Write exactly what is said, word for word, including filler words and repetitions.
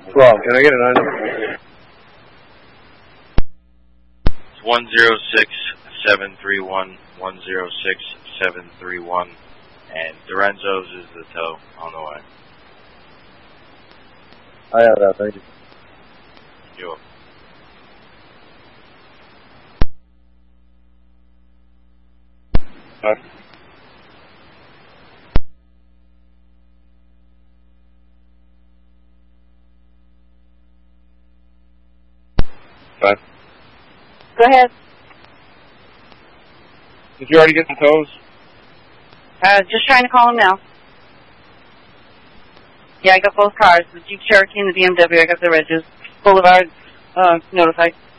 twelve. Can I get it on? It's one zero six seven three one one zero six seven three one, and Lorenzo's is the tow on the way. I have that. Thank you. You're welcome. Bye. Bye. Go ahead. Did you already get the tows? Uh, just trying to call him now. Yeah, I got both cars, the Jeep Cherokee and the B M W. I got the Regis. Boulevard, uh, notified.